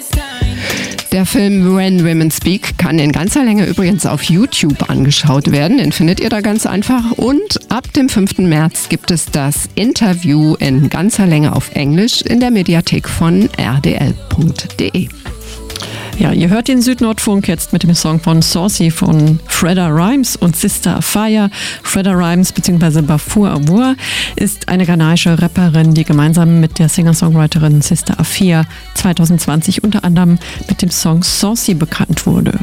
Der Film When Women Speak kann in ganzer Länge übrigens auf YouTube angeschaut werden. Den findet ihr da ganz einfach. Und ab dem 5. März gibt es das Interview in ganzer Länge auf Englisch in der Mediathek von rdl.de. Ja, ihr hört den Südnordfunk jetzt mit dem Song von Saucy von Freda Rhymes und Sister Fire. Freda Rhymes bzw. Bafur Awour ist eine ghanaische Rapperin, die gemeinsam mit der Singer-Songwriterin Sister Afia 2020 unter anderem mit dem Song Saucy bekannt wurde.